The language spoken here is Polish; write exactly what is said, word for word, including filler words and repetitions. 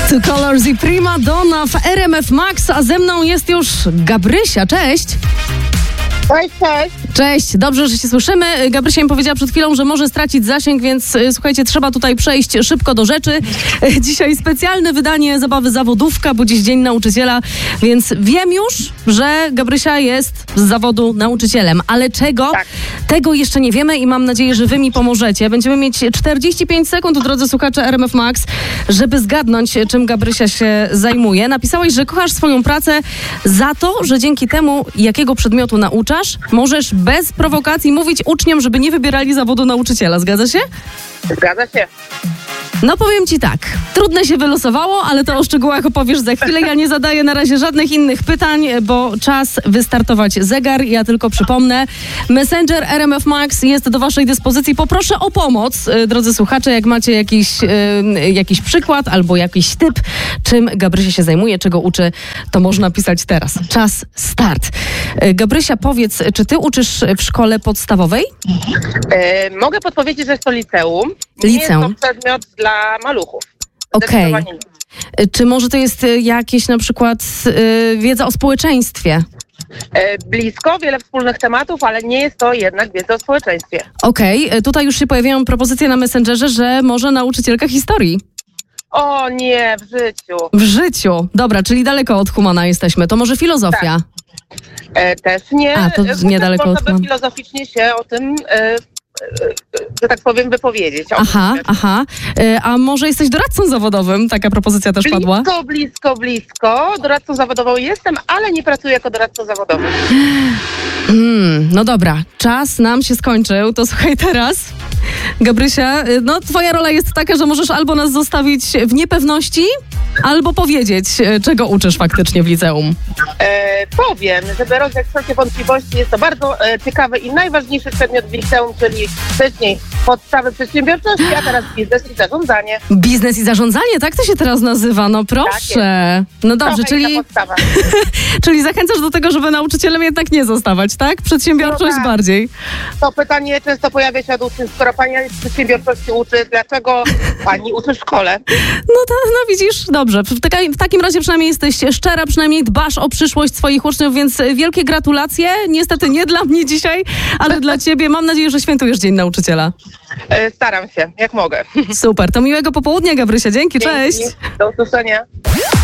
Two Colors i Prima Donna w R M F Max, a ze mną jest już Gabrysia. Cześć! Cześć, cześć. Cześć, dobrze, że się słyszymy. Gabrysia mi powiedziała przed chwilą, że może stracić zasięg, więc y, słuchajcie, trzeba tutaj przejść szybko do rzeczy. Y, dzisiaj specjalne wydanie zabawy zawodówka, bo dziś Dzień Nauczyciela, więc wiem już, że Gabrysia jest z zawodu nauczycielem, ale czego? Tak. Tego jeszcze nie wiemy i mam nadzieję, że wy mi pomożecie. Będziemy mieć czterdzieści pięć sekund, drodzy słuchacze R M F Max, żeby zgadnąć, czym Gabrysia się zajmuje. Napisałaś, że kochasz swoją pracę za to, że dzięki temu, jakiego przedmiotu nauczasz, możesz bez prowokacji mówić uczniom, żeby nie wybierali zawodu nauczyciela. Zgadza się? Zgadza się. No powiem ci tak, trudne się wylosowało, ale to o szczegółach opowiesz za chwilę. Ja nie zadaję na razie żadnych innych pytań, bo czas wystartować zegar. Ja tylko przypomnę, Messenger R M F Max jest do waszej dyspozycji. Poproszę o pomoc, drodzy słuchacze, jak macie jakiś, yy, jakiś przykład albo jakiś typ, czym Gabrysia się zajmuje, czego uczy, to można pisać teraz. Czas start. Yy, Gabrysia, powiedz, czy ty uczysz w szkole podstawowej? E, mogę podpowiedzieć, że jest to liceum. Liceum. Nie jest to przedmiot dla maluchów. Okej. Zdecydowanie nie. Czy może to jest y, jakieś na przykład y, wiedza o społeczeństwie? E, blisko, wiele wspólnych tematów, ale nie jest to jednak wiedza o społeczeństwie. Okej, y, tutaj już się pojawiają propozycje na Messengerze, że może nauczycielka historii. O nie, w życiu. W życiu. Dobra, czyli daleko od humana jesteśmy. To może filozofia? E, też nie. A, to Chociaż niedaleko od można by humana. filozoficznie się o tym, e, e, że tak powiem, wypowiedzieć. O Aha, tym. aha. Y, a może jesteś doradcą zawodowym? Taka propozycja też padła. Blisko, blisko, blisko. Doradcą zawodową jestem, ale nie pracuję jako doradcą zawodowym. Hmm, no dobra, czas nam się skończył, to słuchaj teraz. Gabrysia, y, no twoja rola jest taka, że możesz albo nas zostawić w niepewności, albo powiedzieć, y, czego uczysz faktycznie w liceum. E, powiem, żeby rozwiać wszelkie wątpliwości, jest to bardzo e, ciekawy i najważniejszy przedmiot w liceum, czyli wcześniej podstawy przedsiębiorczości, a teraz biznes i zarządzanie. Biznes i zarządzanie, tak to się teraz nazywa, no proszę. No dobrze, Trochę inna czyli, podstawa. czyli zachęcasz do tego, żeby nauczycielem jednak nie zostawać, tak? Przedsiębiorczość No tak. bardziej. To pytanie często pojawia się od uczniów, skoro pani przedsiębiorczości uczy, dlaczego pani uczy w szkole? No to, no widzisz, dobrze. W, taka, w takim razie przynajmniej jesteś szczera, przynajmniej dbasz o przyszłość swoich uczniów, więc wielkie gratulacje. Niestety nie dla mnie dzisiaj, ale dla ciebie. Mam nadzieję, że świętujesz Dzień Nauczyciela. E, staram się, jak mogę. Super, to miłego popołudnia, Gabrysia. Dzięki, cześć. Dzięki. Do usłyszenia.